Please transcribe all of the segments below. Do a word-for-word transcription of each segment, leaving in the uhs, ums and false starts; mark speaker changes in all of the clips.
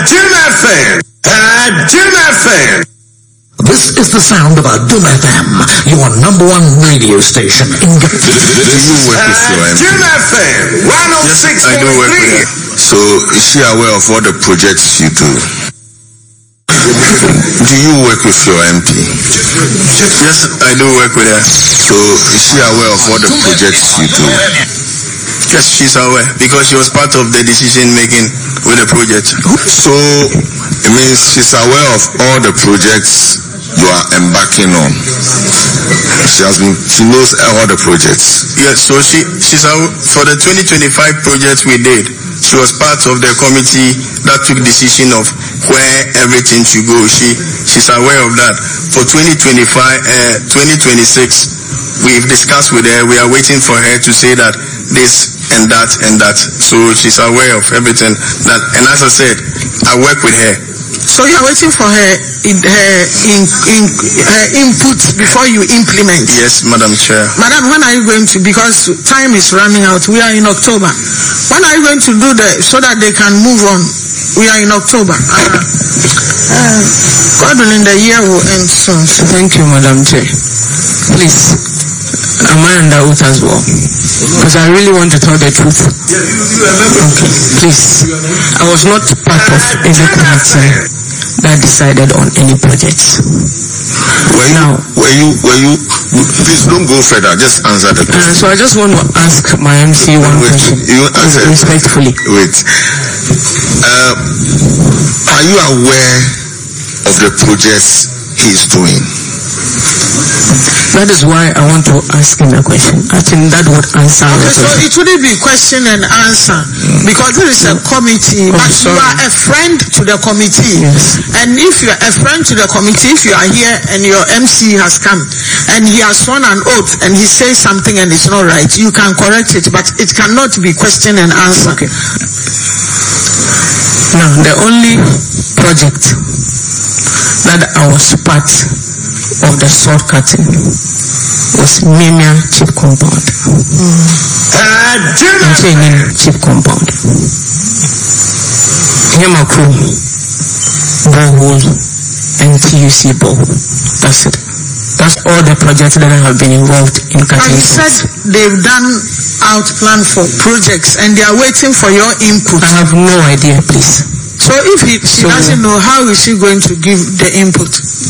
Speaker 1: Jim F M. Jim F M.
Speaker 2: This is the sound of Adum F M, your number one radio station in the...
Speaker 3: Do you work with your M P?
Speaker 1: Jim F M, one oh six point three.
Speaker 3: Yes, I do work with her. So, is she aware of all the projects you do? Do you work with your M P? Yes, I do work with her. So, is she aware of all the projects you do? Yes, she's aware, because she was part of the decision making with the project. So, it means she's aware of all the projects you are embarking on. She has been, she knows all the projects. Yes, so she, she's aware, for the twenty twenty-five project we did, she was part of the committee that took decision of where everything should go. She, she's aware of that. For twenty twenty-five, uh, twenty twenty-six, we've discussed with her. We are waiting for her to say that this and that and that. So she's aware of everything. That, and as I said, I work with her.
Speaker 4: So you are waiting for her in, her, in, in, her input before you implement?
Speaker 3: Yes, Madam Chair.
Speaker 4: Madam, when are you going to, because time is running out, we are in October. When are you going to do that so that they can move on? We are in October. Uh, uh, God willing, the year will end soon. So
Speaker 5: thank you, Madam Chair. Please, am I under oath as well? Because I really want to tell the truth. Okay, please. I was not part of any committee that decided on any projects.
Speaker 3: Were you,
Speaker 5: now,
Speaker 3: were you, were you, please don't go further, just answer the question.
Speaker 5: Uh, so I just want to ask my M C one
Speaker 3: wait,
Speaker 5: question.
Speaker 3: You answer
Speaker 5: respectfully.
Speaker 3: Wait. Uh, are you aware of the projects he is doing?
Speaker 5: That is why I want to ask him a question. I think that would answer
Speaker 4: okay,
Speaker 5: the
Speaker 4: so
Speaker 5: question.
Speaker 4: it wouldn't be question and answer because this is a committee,
Speaker 5: oh,
Speaker 4: but
Speaker 5: sorry.
Speaker 4: you are a friend to the committee.
Speaker 5: Yes.
Speaker 4: And if you are a friend to the committee, if you are here and your M C has come and he has sworn an oath and he says something and it's not right, you can correct it, but it cannot be question and answer.
Speaker 5: Okay. Now, the only project that I was part of the sword cutting was Mimia Chip Compound. Mm. Chip Compound. Yamaku, Borehole, and T U C Bowl. That's it. That's all the projects that I have been involved in cutting.
Speaker 4: And you said they've done out plan for projects and they are waiting for your input.
Speaker 5: I have no idea, please.
Speaker 4: So if he, she so, doesn't know, how is she going to give the input?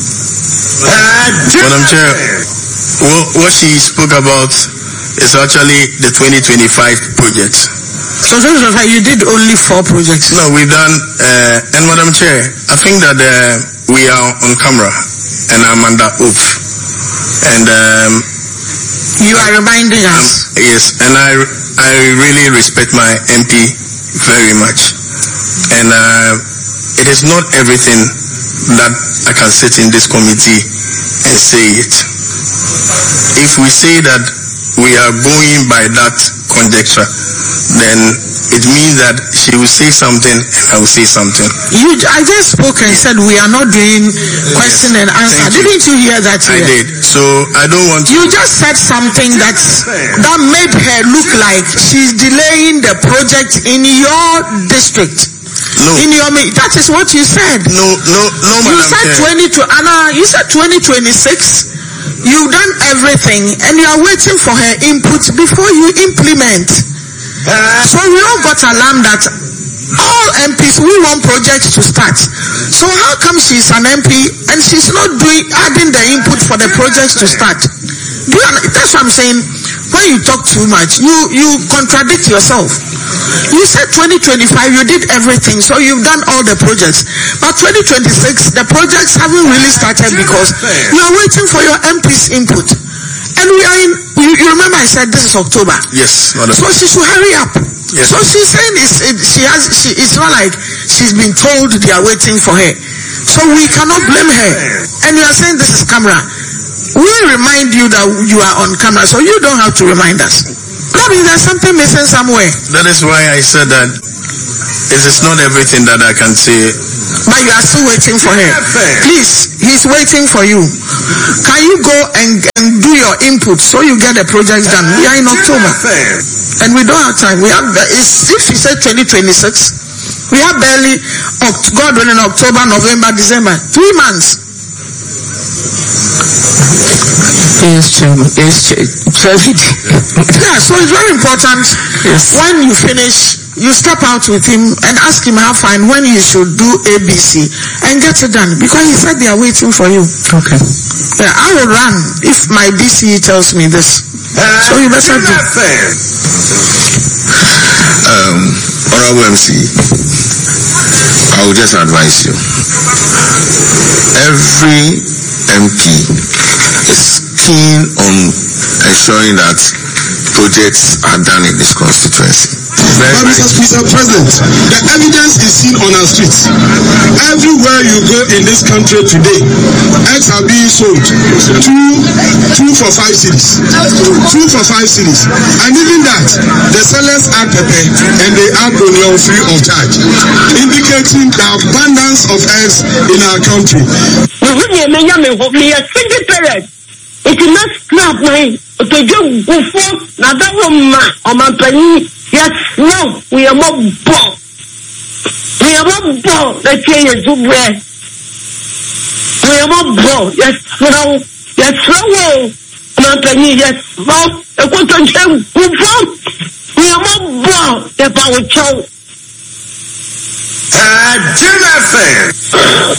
Speaker 3: Madam Chair, what, what she spoke about is actually the twenty twenty-five project.
Speaker 4: So twenty twenty-five, you did only four projects?
Speaker 3: No, we've done, uh, and Madam Chair, I think that uh, we are on camera and I'm under oath. And um,
Speaker 4: you are reminding us?
Speaker 3: Um, yes, and I, I really respect my M P very much. And uh, it is not everything that I can sit in this committee and say it. If we say that we are going by that conjecture, then it means that she will say something and I will say something.
Speaker 4: You, I just spoke and said we are not doing question yes, and answer. Didn't you hear that here?
Speaker 3: I did. So I don't want to...
Speaker 4: You just said something that, that made her look like she's delaying the project in your district.
Speaker 3: No.
Speaker 4: In your, that is what you said.
Speaker 3: No, no, no,
Speaker 4: You
Speaker 3: Madam
Speaker 4: said
Speaker 3: Chair.
Speaker 4: twenty to Anna. You said twenty twenty-six. You've done everything, and you are waiting for her input before you implement. Uh, so we all got alarmed that all M Ps we want projects to start. So how come she's an M P and she's not doing adding the input for the projects to start? Do you, that's what I'm saying. When you talk too much, you you contradict yourself. You said twenty twenty-five, you did everything, so you've done all the projects. But twenty twenty-six, the projects haven't really started because you are waiting for your M P's input. And we are in, you, you remember I said this is October.
Speaker 3: Yes.
Speaker 4: So she should hurry up.
Speaker 3: Yes.
Speaker 4: So she's saying it's, it, she has, she, it's not like she's been told they are waiting for her. So we cannot blame her. And you are saying this is camera. We remind you that you are on camera, so you don't have to remind us. That means there's something missing somewhere.
Speaker 3: That is why I said that it is not everything that I can say.
Speaker 4: But you are still waiting for her. Please, he's waiting for you. Can you go and, and do your input so you get the projects done? We are in October. And we don't have time. We have, if she said twenty twenty-six, We have barely, God willing, October, November, December, three months.
Speaker 5: Yes, Chairman. Yes, Chairman.
Speaker 4: Yeah, so it's very important.
Speaker 5: Yes.
Speaker 4: When you finish, you step out with him and ask him how fine when you should do A B C and get it done, because he said they are waiting for you.
Speaker 5: Okay.
Speaker 4: Yeah, I will run if my D C E tells me this. So you better do.
Speaker 3: Um, Honorable M C, I will just advise you. Every M P is keen on ensuring that projects are done in this constituency.
Speaker 6: But Mister President, the evidence is seen on our streets. Everywhere you go in this country today, eggs are being sold. Two, two for five cities. Two for five cities. And even that, the sellers add pepper and they add onion free of charge, indicating the abundance of eggs in our country.
Speaker 7: It is not snap my to do before Nada Roma or my penny. Yes, no, we are more born. We are more born. The change is to wear. We are more born. Yes, no, yes, no, my penny. Yes, no, a quarter time. We are more born. The power child.
Speaker 1: Uh, Jim F M.